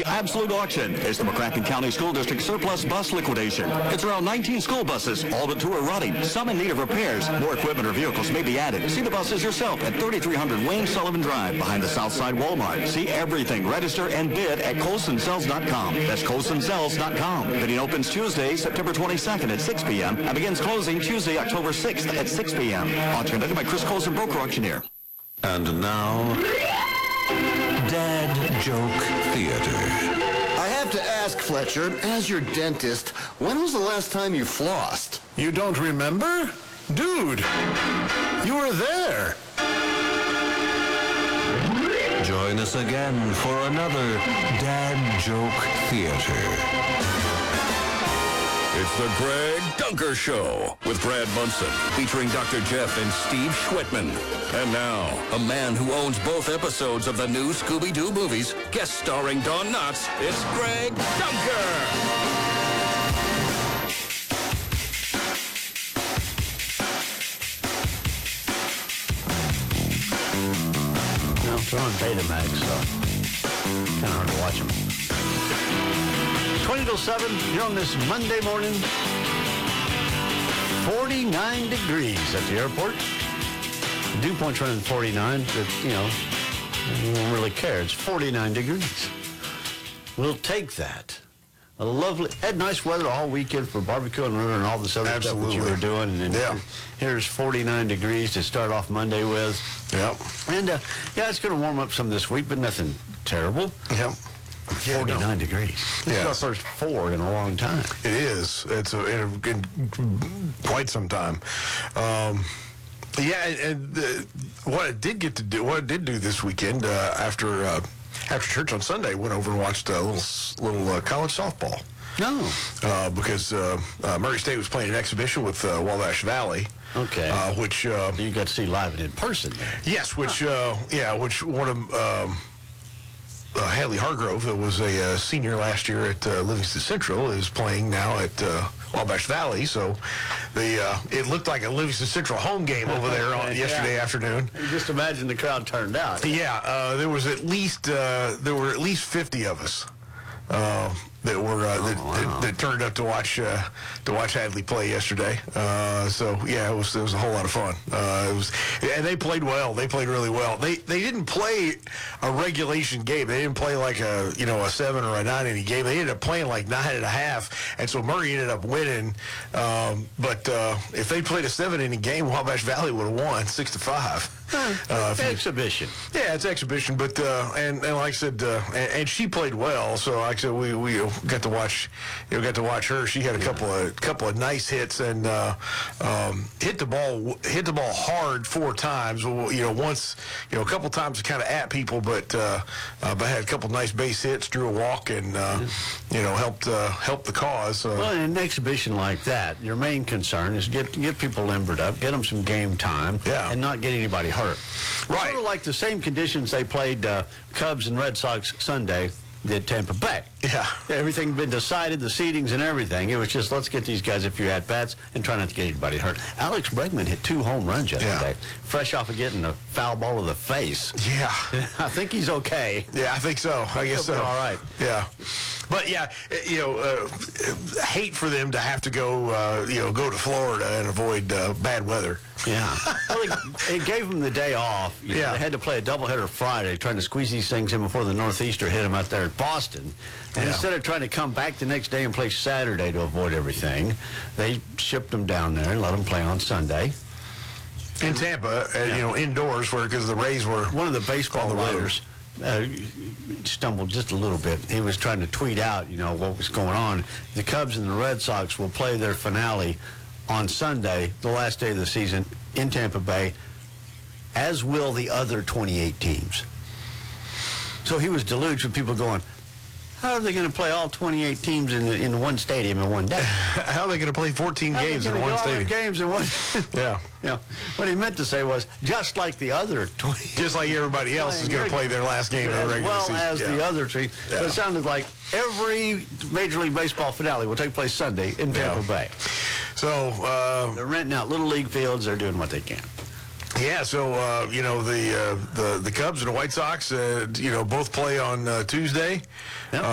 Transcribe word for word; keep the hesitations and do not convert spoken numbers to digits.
Absolute Auction. It's the McCracken County School District surplus bus liquidation. It's around nineteen school buses, all but two are rotting, some in need of repairs. More equipment or vehicles may be added. See the buses yourself at thirty-three hundred Wayne Sullivan Drive, behind the Southside Walmart. See everything, register, and bid at colson sells dot com. That's colson sells dot com. Bidding opens Tuesday, September twenty-second at six p.m. and begins closing Tuesday, October sixth at six p.m. Auction conducted by Chris Colson, broker auctioneer. And now, Dad Joke Theater. I have to ask, Fletcher, as your dentist, when was the last time you flossed? You don't remember? Dude, you were there. Join us again for another Dad Joke Theater. It's the Greg Dunker Show with Brad Munson, featuring Doctor Jeff and Steve Schwitman. And now, a man who owns both episodes of the new Scooby-Doo movies, guest starring Don Knotts, it's Greg Dunker! No, they're on Betamax, so kind of hard to watch them. twenty till seven, here on this Monday morning. forty-nine degrees at the airport. Dew point's running forty-nine, but, you know, we don't really care. It's forty-nine degrees. We'll take that. A lovely, had nice weather all weekend for barbecue and and all this other Absolutely. stuff that you were doing. And Yeah. here's forty-nine degrees to start off Monday with. Yep. And, uh, yeah, it's going to warm up some this week, but nothing terrible. Yep. Yeah, forty-nine no. degrees. This Yes. is our first four in a long time. It is. It's a, in, a, in quite some time. Um, yeah, and, and uh, what it did get to do, what it did do this weekend uh, after uh, after church on Sunday, went over and watched a little little uh, college softball. No. Uh, because uh, uh, Murray State was playing an exhibition with uh, Wabash Valley. Okay. Uh, which uh, You got to see live and in person there. yes, which uh, yeah, which one of um, uh, Hadley Hargrove, that was a uh, senior last year at uh, Livingston Central, is playing now at uh, Wabash Valley. So the uh, it looked like a Livingston Central home game over there on yesterday Yeah. afternoon. You just imagine the crowd turned out. Yeah, uh, there was at least uh, there were at least fifty of us uh, that were uh, that, wow. that, that turned up to watch uh, to watch Hadley play yesterday. Uh, so yeah, it was it was a whole lot of fun. Uh, it was, and they played well. They played really well. They they didn't play a regulation game. They didn't play like a you know a seven or a nine inning game. They ended up playing like nine and a half. And so Murray ended up winning. Um, but uh, if they played a seven inning game, Wabash Valley would have won six to five. Uh, if you- Exhibition. yeah, it's exhibition, but uh, and and like I said, uh, and, and she played well. So like I said, we we got to watch, you know, got to watch her. She had a couple of couple of nice hits and uh, um, hit the ball hit the ball hard four times. Well, you know, once you know a couple times kind of at people, but uh, uh, but had a couple nice base hits, drew a walk, and uh, you know helped uh, helped the cause. Uh, Well, in an exhibition like that, your main concern is get get people limbered up, get them some game time, Yeah. and not get anybody hurt. Right. Sort of like the same conditions they played uh, Cubs and Red Sox Sunday did Tampa Bay. Yeah. Everything been decided, the seedings and everything. It was just, let's get these guys a few at-bats and try not to get anybody hurt. Alex Bregman hit two home runs yesterday, Yeah. fresh off of getting a foul ball to the face. yeah. I think he's okay. Yeah, I think so. I guess He'll so. be all right. Yeah, but yeah, you know, uh, hate for them to have to go, uh, you know, go to Florida and avoid uh, bad weather. Yeah. Well, it, it gave them the day off. You know, Yeah. They had to play a doubleheader Friday, trying to squeeze these things in before the Northeaster hit them out there at Boston. And Yeah. instead of trying to come back the next day and play Saturday to avoid everything, they shipped them down there and let them play on Sunday. In Tampa, uh, you know, indoors, where because the Rays were One of the baseball on the road. writers uh, stumbled just a little bit. He was trying to tweet out, you know, what was going on. The Cubs and the Red Sox will play their finale on Sunday, the last day of the season, in Tampa Bay, as will the other twenty-eight teams. So he was deluged with people going, how are they going to play all twenty-eight teams in, in one stadium in one day? How are they going to play fourteen How are they games in gonna one do all their stadium? games in one. Yeah, Yeah. What he meant to say was, just like the other twenty. just like everybody else is going to play their last game of the As regular well season. as yeah. the other three. So Yeah. it sounded like every Major League Baseball finale will take place Sunday in Tampa Yeah. Bay. So uh, They're renting out Little League fields. They're doing what they can. yeah, so uh, you know the uh, the the Cubs and the White Sox, uh, you know, both play on uh, Tuesday. Yep.